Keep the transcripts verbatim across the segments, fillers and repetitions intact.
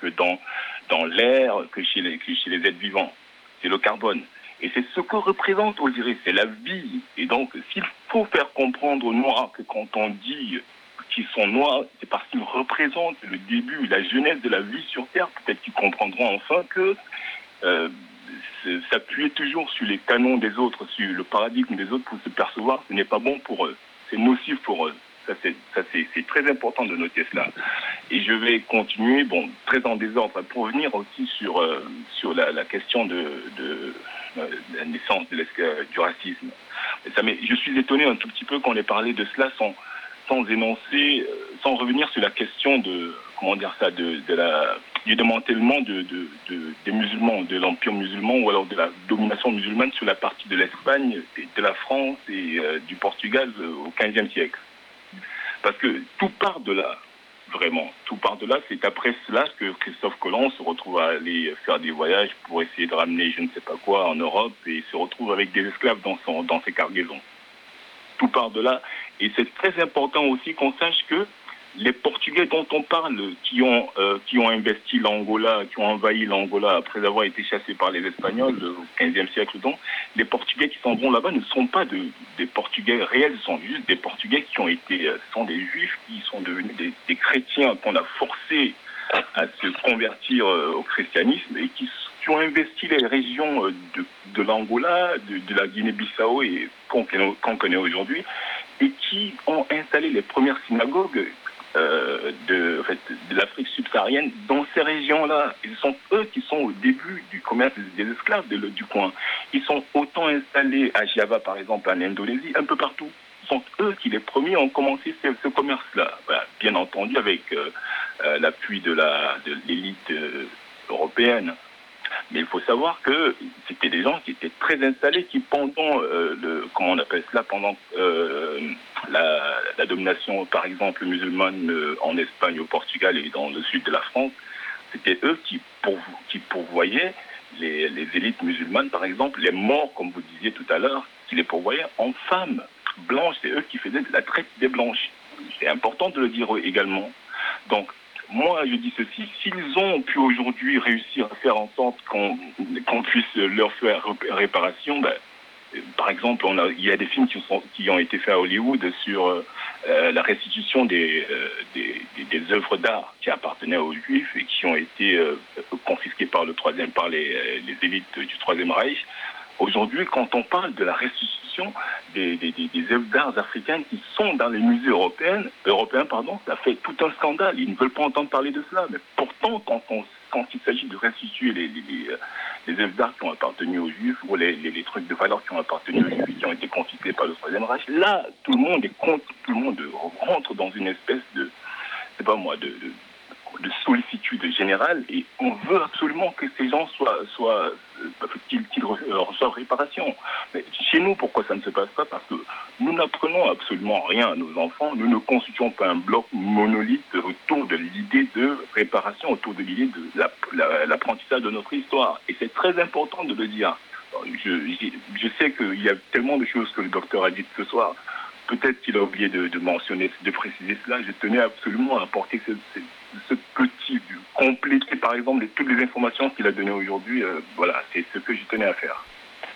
que dans, dans l'air, que chez, les, que chez les êtres vivants. C'est le carbone. Et c'est ce que représente Osiris, c'est la vie. Et donc, s'il faut faire comprendre aux Noirs que quand on dit qu'ils sont noirs, c'est parce qu'ils représentent le début, la jeunesse de la vie sur Terre. Peut-être qu'ils comprendront enfin que euh, s'appuyer toujours sur les canons des autres, sur le paradigme des autres pour se percevoir, ce n'est pas bon pour eux. C'est nocif pour eux. Ça, c'est, ça c'est, c'est très important de noter cela. Et je vais continuer, bon, très en désordre, pour revenir aussi sur, euh, sur la, la question de, de, de la naissance de du racisme. Ça, mais je suis étonné un tout petit peu qu'on ait parlé de cela sans, sans énoncer, sans revenir sur la question de, comment dire ça, de, de la, du démantèlement de, de, de, des musulmans, de l'empire musulman, ou alors de la domination musulmane sur la partie de l'Espagne, et de la France et euh, du Portugal euh, au quinzième siècle. Parce que tout part de là, vraiment. Tout part de là. C'est après cela que Christophe Colomb se retrouve à aller faire des voyages pour essayer de ramener je ne sais pas quoi en Europe et se retrouve avec des esclaves dans, son, dans ses cargaisons. Tout part de là. Et c'est très important aussi qu'on sache que les Portugais dont on parle, qui ont, euh, qui ont investi l'Angola, qui ont envahi l'Angola après avoir été chassés par les Espagnols au quinzième siècle, donc, les Portugais qui s'en vont là-bas ne sont pas de, des Portugais réels, ce sont juste des Portugais qui ont été, euh, sont des Juifs, qui sont devenus des, des chrétiens qu'on a forcés à se convertir euh, au christianisme et qui, qui ont investi les régions euh, de, de l'Angola, de, de la Guinée-Bissau et qu'on, qu'on connaît aujourd'hui, et qui ont installé les premières synagogues Euh, de, en fait, de l'Afrique subsaharienne dans ces régions-là. Ce sont eux qui sont au début du commerce des esclaves de, du coin. Ils sont autant installés à Java, par exemple, en Indonésie, un peu partout. Ce sont eux qui, les premiers, ont commencé ce, ce commerce-là. Voilà, bien entendu, avec euh, euh, l'appui de, la, de l'élite euh, européenne. Mais il faut savoir que c'était des gens qui étaient très installés, qui pendant, euh, le, comment on appelle cela, pendant euh, la, la domination, par exemple, musulmane euh, en Espagne, au Portugal et dans le sud de la France, c'était eux qui, pour, qui pourvoyaient les, les élites musulmanes, par exemple, les morts, comme vous disiez tout à l'heure, qui les pourvoyaient en femmes blanches. C'est eux qui faisaient la traite des blanches. C'est important de le dire également. Donc, moi, je dis ceci, s'ils ont pu aujourd'hui réussir à faire en sorte qu'on, qu'on puisse leur faire réparation, ben, par exemple, on a, il y a des films qui, sont, qui ont été faits à Hollywood sur euh, la restitution des, euh, des, des, des œuvres d'art qui appartenaient aux Juifs et qui ont été euh, confisquées par, le troisième, par les, les élites du Troisième Reich. Aujourd'hui, quand on parle de la restitution des, des, des, des œuvres d'art africaines qui sont dans les musées européens, européens, pardon, ça fait tout un scandale. Ils ne veulent pas entendre parler de cela. Mais pourtant, quand, on, quand il s'agit de restituer les, les, les, les œuvres d'art qui ont appartenu aux Juifs ou les, les, les trucs de valeur qui ont appartenu aux Juifs qui ont été confisqués par le Troisième Reich, là, tout le monde est contre, tout le monde rentre dans une espèce de, c'est pas moi, de, de de sollicitude générale et on veut absolument que ces gens soient, soient qu'ils, qu'ils reçoivent réparation. Mais chez nous, pourquoi ça ne se passe pas? Parce que nous n'apprenons absolument rien à nos enfants, nous ne constituons pas un bloc monolithe autour de l'idée de réparation, autour de l'idée de la, la, l'apprentissage de notre histoire. Et c'est très important de le dire. Je, je, je sais qu'il y a tellement de choses que le docteur a dites ce soir. Peut-être qu'il a oublié de, de mentionner, de préciser cela. Je tenais absolument à apporter ce, ce, ce petit, compléter par exemple de toutes les informations qu'il a données aujourd'hui. Euh, voilà, c'est ce que je tenais à faire.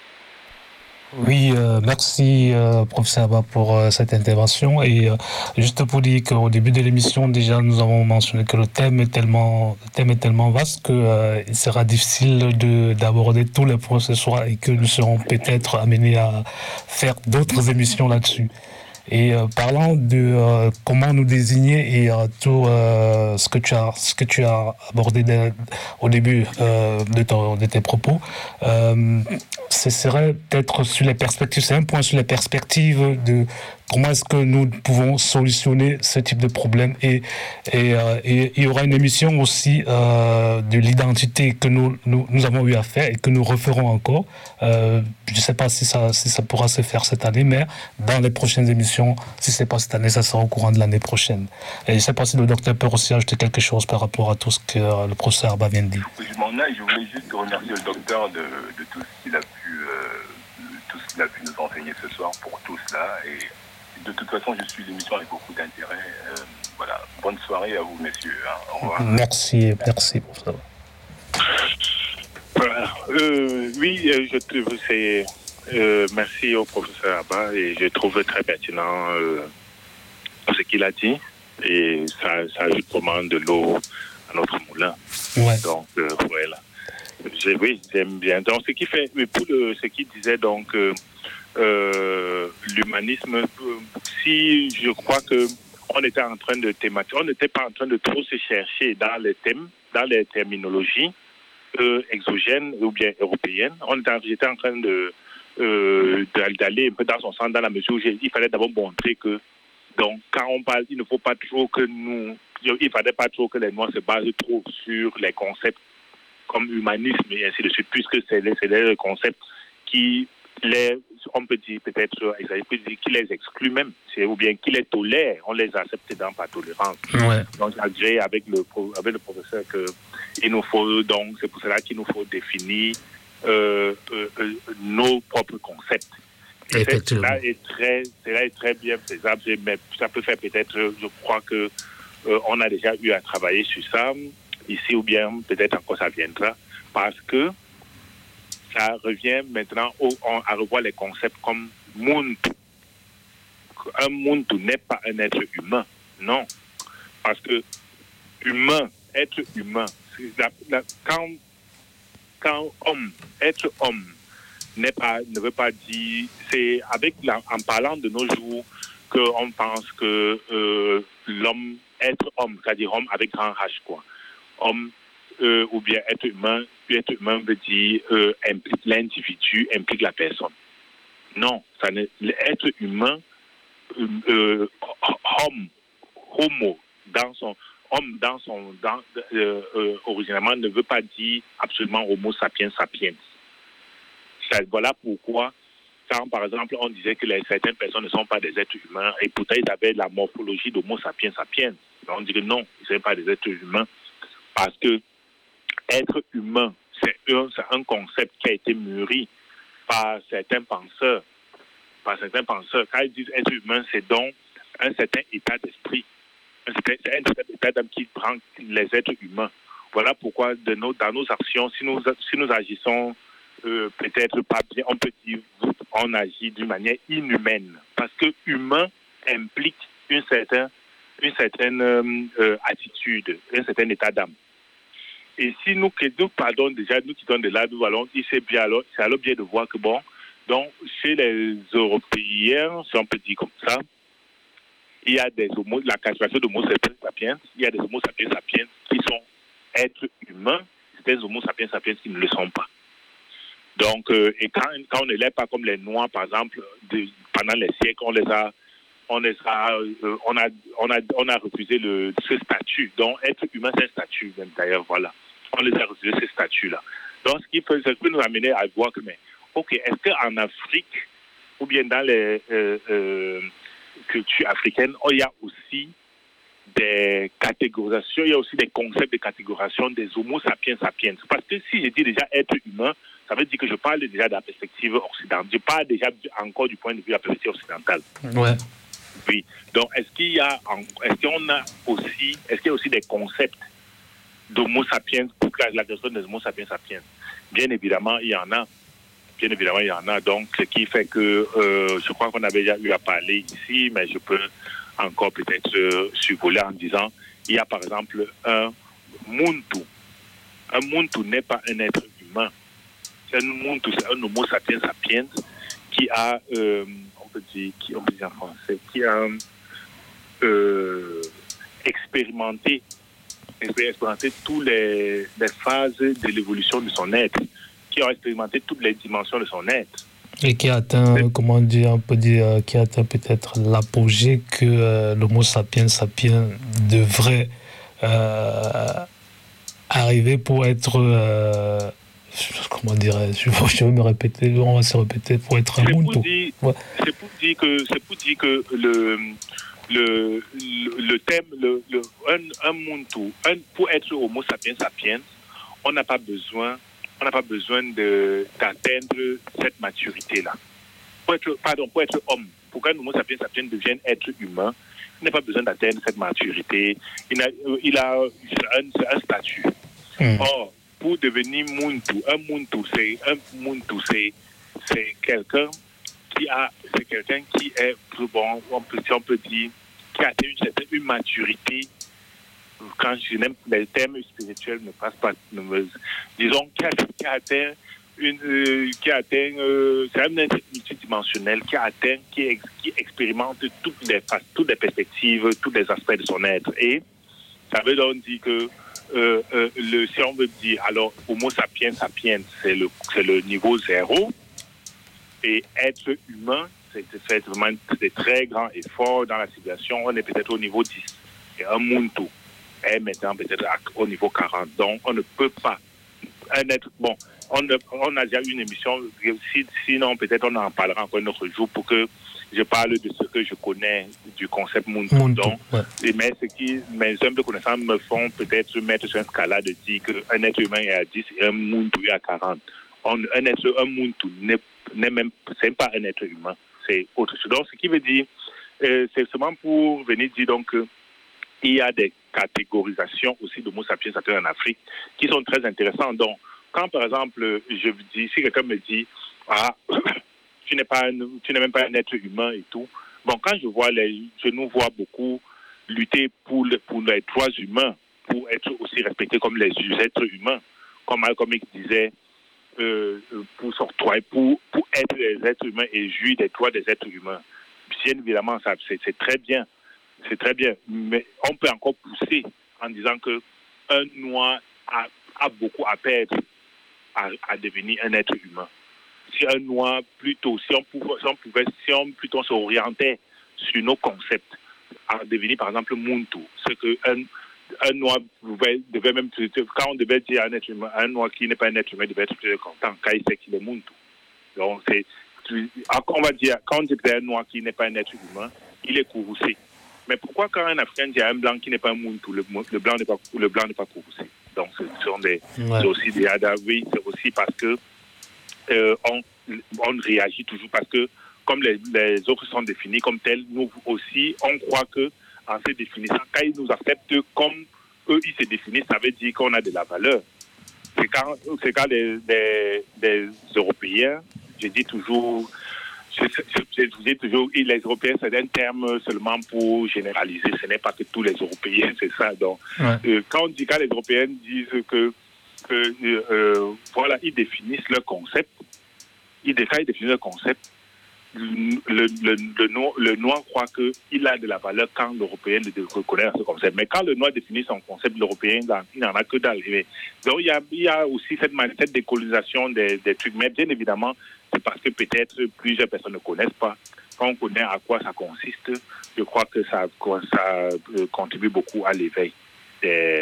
Oui, euh, merci euh, professeur Abba pour euh, cette intervention et euh, juste pour dire qu'au début de l'émission déjà nous avons mentionné que le thème est tellement, le thème est tellement vaste que euh, il sera difficile de d'aborder tous les points ce soir et que nous serons peut-être amenés à faire d'autres émissions là-dessus. Et euh, parlant de euh, comment nous désigner et euh, tout euh, ce que tu as ce que tu as abordé de, au début euh, de, ton, de tes propos, euh, ce serait peut-être sur les perspectives. C'est un point sur les perspectives de comment est-ce que nous pouvons solutionner ce type de problème et et, euh, et il y aura une émission aussi euh, de l'identité que nous, nous nous avons eu à faire et que nous referons encore. Euh, je ne sais pas si ça si ça pourra se faire cette année, mais dans les prochaines émissions, si c'est pas cette année, ça sera au courant de l'année prochaine. Et je ne sais pas si le docteur peut aussi ajouter quelque chose par rapport à tout ce que euh, le professeur Abba vient de dire. Oui, je m'en ai, je voulais juste remercier le docteur de, de tout ce qu'il a pu euh, tout ce qu'il a pu nous enseigner ce soir pour tout cela et de toute façon, je suis l'émission avec beaucoup d'intérêt. Euh, voilà. voilà. Bonne soirée à vous, messieurs. Hein. Au revoir. Merci, merci pour ça. Voilà. Euh, oui, je trouve c'est euh, merci au professeur Abba et je trouve très pertinent euh, ce qu'il a dit et ça, ça ajoute vraiment de l'eau à notre moulin. Ouais. Donc euh, voilà. J'ai, oui, j'aime bien. Donc ce qui fait, pour le, ce qu'il disait donc euh, euh, l'humanisme, euh, si je crois que on était en train de thématiser, on n'était pas en train de trop se chercher dans les thèmes, dans les terminologies euh, exogènes ou bien européennes. On était, j'étais en train de euh, d'aller un peu dans son sens, dans la mesure où il fallait d'abord montrer que donc quand on parle, il ne faut pas trop que nous, il fallait pas trop que les Noirs se basent trop sur les concepts comme humanisme et ainsi de suite, puisque c'est les, c'est les concepts qui les, on peut dire peut-être, qui les excluent même, c'est, ou bien qui les tolèrent, on les accepte dans par tolérance. Ouais. Donc, j'ai avec le, avec le professeur que il nous faut, donc, c'est pour cela qu'il nous faut définir euh, euh, euh, nos propres concepts. Et cela est très, cela est très bien faisable, mais ça peut faire peut-être, je crois que euh, on a déjà eu à travailler sur ça ici, ou bien peut-être encore ça viendra, parce que ça revient maintenant au, à revoir les concepts comme Muntu. Un Muntu n'est pas un être humain, non. Parce que humain, être humain, la, la, quand, quand homme, être homme, n'est pas, ne veut pas dire, c'est avec la, en parlant de nos jours qu'on pense que euh, l'homme, être homme, c'est-à-dire homme avec grand H, quoi. Homme, euh, ou bien être humain, être humain veut dire euh, implique l'individu, implique la personne. Non, ça ne, être humain, euh, euh, homme, homo, dans son, homme dans son, dans, euh, euh, originalement ne veut pas dire absolument homo sapiens sapiens. Ça, voilà pourquoi, quand par exemple on disait que les, certaines personnes ne sont pas des êtres humains, et pourtant ils avaient la morphologie d'homo sapiens sapiens, on dit que non, ils ne sont pas des êtres humains. Parce que être humain, c'est un, c'est un concept qui a été mûri par certains penseurs. Par certains penseurs. Quand ils disent être humain, c'est donc un certain état d'esprit. Un certain, c'est un certain état d'âme qui prend les êtres humains. Voilà pourquoi de nos, dans nos actions, si nous, si nous agissons euh, peut-être pas bien, on peut dire on agit d'une manière inhumaine. Parce que humain implique une certaine, une certaine euh, attitude, un certain état d'âme. Et si nous, nous pardon déjà, nous quittons de là, nous allons, c'est bien alors, c'est alors bien de voir que bon, donc chez les Européens, si on peut dire comme ça, il y a des homo, la classification d'homo sapiens sapiens, il y a des homo sapiens sapiens qui sont êtres humains, c'est des homo sapiens sapiens qui ne le sont pas. Donc, euh, et quand, quand on ne l'est pas comme les Noirs, par exemple, de, pendant les siècles, on les a, on les a, euh, on a, on a, on a refusé le, ce statut. Donc, être humain, c'est un statut, même d'ailleurs, voilà. On les a refusé ce statut-là. Donc, ce qui peut, ça peut nous amener à voir que, mais, ok, est-ce qu'en Afrique, ou bien dans les euh, euh, cultures africaines, oh, il y a aussi des catégorisations, il y a aussi des concepts de catégorisation des homo sapiens sapiens. Parce que si je dis déjà être humain, ça veut dire que je parle déjà de la perspective occidentale. Je parle déjà encore du point de vue de la perspective occidentale. Ouais. Oui. Donc, est-ce qu'il y a, est-ce qu'on a aussi, est-ce qu'il y a aussi des concepts d'homo sapiens pour la personne des homo sapiens sapiens? Bien évidemment, il y en a. Bien évidemment, il y en a. Donc, ce qui fait que euh, je crois qu'on avait déjà eu à parler ici, mais je peux encore peut-être euh, survoler en disant, il y a par exemple un Muntu. Un Muntu n'est pas un être humain. C'est un Muntu, c'est un homo sapiens sapiens qui a, euh, on peut dire, qui, on peut dire en français, qui a euh, expérimenté, expérimenté toutes les, les phases de l'évolution de son être, qui a expérimenté toutes les dimensions de son être. Et qui a atteint, c'est... comment dire, on peut dire, qui a atteint peut-être l'apogée que euh, l'homo sapiens sapiens devrait euh, arriver pour être, euh, comment dirais-je, je vais me répéter, on va se répéter, pour être un Muntu. Ouais. C'est pour dire que, c'est pour dire que le, le, le, le thème, le, le, un, un Muntu, un, pour être homo sapiens sapiens, on n'a pas besoin on n'a pas besoin de, d'atteindre cette maturité-là. Pour être, pardon, pour être homme, pour qu'un homo sapiens sapiens devienne être humain, Il n'a pas besoin d'atteindre cette maturité. Il a, il a un, un statut. Mm. Or, pour devenir Muntu, un Muntu, c'est un Muntu, c'est, c'est quelqu'un qui a, c'est quelqu'un qui est, bon, on peut, si on peut dire, qui a atteint une certaine une maturité. Quand je n'aime les termes spirituels ne passent pas, ne me, disons, qui a, qui a atteint une, euh, qui a atteint, euh, c'est un être multidimensionnel, qui a atteint, qui, ex, qui expérimente toutes les, toutes les perspectives, tous les aspects de son être. Et ça veut donc dire que, euh, euh, le, si on veut dire, alors, Homo sapiens sapiens, c'est le, c'est le niveau zéro, et être humain, c'est, c'est vraiment des très grands efforts dans la civilisation, on est peut-être au niveau dix, et un Muntu est maintenant peut-être au niveau quarante, donc on ne peut pas, un être, bon, On, on a déjà eu une émission, si, sinon peut-être on en parlera encore un autre jour pour que je parle de ce que je connais du concept Muntu. Donc, ouais. mais ce qui, mes humbles connaissances me font peut-être mettre sur un scala de dire qu'un être humain est à dix et un Muntu est à quarante. On, un être, un Muntu n'est, n'est même, c'est pas un être humain, c'est autre chose. Donc, ce qui veut dire, euh, c'est seulement pour venir dire donc que il y a des catégorisations aussi d'Homo sapiens sapiens en Afrique qui sont très intéressantes. Donc, quand, par exemple, je dis, si quelqu'un me dit, ah, tu n'es pas, un, tu n'es même pas un être humain et tout. Bon, quand je vois les, je nous vois beaucoup lutter pour, le, pour les droits humains, pour être aussi respectés comme les êtres humains, comme Malcolm X disait, euh, pour s'octroyer, pour, pour être des êtres humains et jouir des droits des êtres humains. Bien évidemment, ça, c'est, c'est très bien, c'est très bien, mais on peut encore pousser en disant que un noir a, a beaucoup à perdre À, à devenir un être humain. Si un noir, plutôt, si on pouvait, si on, pouvait, si on plutôt s'orientait sur nos concepts, à devenir par exemple Muntu, ce qu'un un noir pouvait, devait même, quand on devait dire à un être humain, un noir qui n'est pas un être humain devait être plus content quand il sait qu'il est Muntu. Donc, c'est, on va dire, quand on dit un noir qui n'est pas un être humain, il est courroucé. Mais pourquoi quand un Africain dit à un blanc qui n'est pas un Muntu, le, le blanc n'est pas, le blanc n'est pas courroucé? Donc, ce sont des, ouais. c'est aussi des adavis, c'est aussi parce que euh, on, on réagit toujours parce que, comme les, les autres sont définis comme tels, nous aussi, on croit que en se définissant, quand ils nous acceptent comme eux, ils se définissent, ça veut dire qu'on a de la valeur. C'est quand, c'est quand les, les, les Européens, je dis toujours, je, je, je dis toujours, les Européens, c'est un terme seulement pour généraliser. Ce n'est pas que tous les Européens, c'est ça. Donc, ouais. euh, quand on dit, quand les Européens disent que, que euh, voilà, ils définissent leur concept, ils, ils définissent leur concept, le, le, le, le, noir, le noir croit qu'il a de la valeur quand l'Européen reconnaît ce concept. Mais quand le noir définit son concept, l'Européen, il n'en a que dalle. Donc, il y a, il y a aussi cette, cette décolonisation des, des trucs. Mais bien évidemment, c'est parce que peut-être plusieurs personnes ne connaissent pas. Quand on connaît à quoi ça consiste, je crois que ça, ça contribue beaucoup à l'éveil des,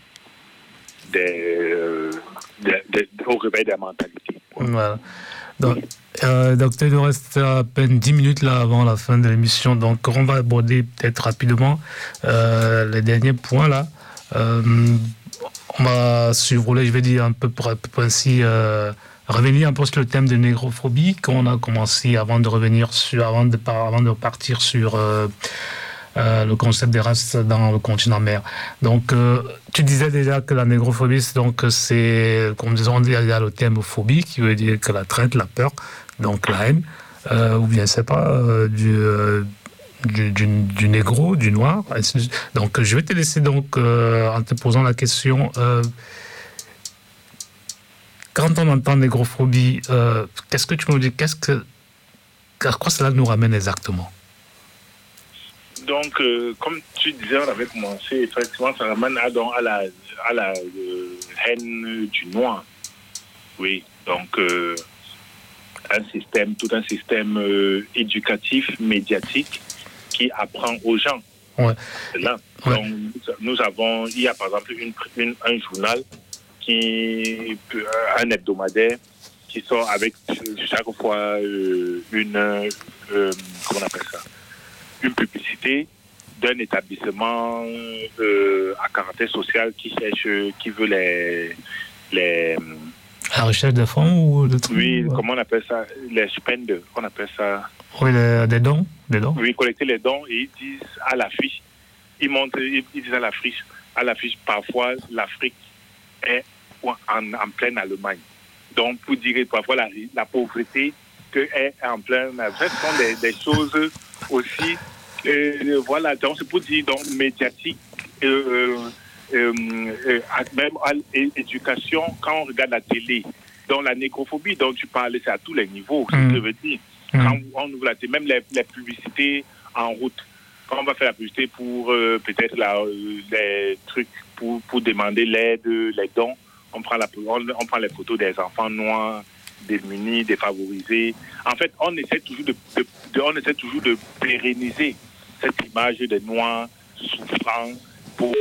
des, des, des, au réveil de la mentalité. Voilà. Donc, euh, donc, il nous reste à peine dix minutes là, avant la fin de l'émission. Donc, on va aborder peut-être rapidement euh, les derniers points là. Euh, on va survoler, je vais dire un peu pour, pour ainsi euh, revenir un peu sur le thème de négrophobie qu'on a commencé avant de revenir sur, avant de, avant de partir sur euh, euh, le concept des races dans le continent mer. Donc, euh, tu disais déjà que la négrophobie, donc, c'est, comme disons, il y a le terme phobie qui veut dire que la traite, la peur, donc la haine, euh, ou bien, c'est pas, euh, du, euh, du, du, du négro, du noir. Donc, je vais te laisser, donc, euh, en te posant la question, euh, quand on entend négrophobie, euh, qu'est-ce que tu me dis, qu'est-ce que, à quoi cela nous ramène exactement? Donc, euh, comme tu disais, on avait commencé, effectivement, ça ramène à, donc, à la, à la euh, haine du noir. Oui, donc, euh, un système, tout un système euh, éducatif, médiatique, qui apprend aux gens. Ouais. C'est là. Ouais. Donc, nous avons, il y a par exemple une, une, un journal, qui, un hebdomadaire, qui sort avec chaque fois euh, une, euh, comment on appelle ça, une publicité d'un établissement euh, à caractère social qui cherche, qui veut les, les La recherche de fonds ou de trucs? Oui, comment on appelle ça? Les spend, on appelle ça. Oui, les, des dons, des dons. Oui, collecter les dons et ils disent à l'affiche, ils montrent, ils disent à l'affiche, à l'affiche, parfois l'Afrique est en, en pleine Allemagne. Donc, pour dire parfois la, la pauvreté que est en pleine Allemagne, ce sont des, des choses aussi, euh, voilà, donc c'est pour dire, donc, médiatique, euh, euh, euh, même à l'éducation, quand on regarde la télé, donc la négrophobie dont tu parles, c'est à tous les niveaux, mmh. je veux dire. Mmh. Quand on ouvre la télé, même les, les publicités en route, quand on va faire la publicité pour euh, peut-être la, euh, les trucs, pour, pour demander l'aide, les dons, on prend, la, on, on prend les photos des enfants noirs, démunis, défavorisés. En fait, on essaie toujours de, de, de, on essaie toujours de pérenniser cette image des Noirs souffrants pour...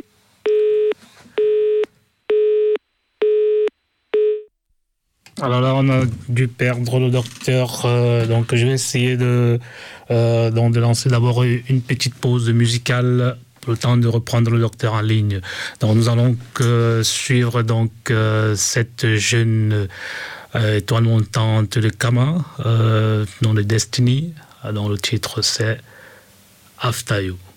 Alors là, on a dû perdre le docteur, euh, donc je vais essayer de, euh, donc de lancer d'abord une petite pause musicale pour le temps de reprendre le docteur en ligne. Donc nous allons euh, suivre donc euh, cette jeune euh, étoile montante de Kama, euh, nom de Destiny, dont le titre c'est After You.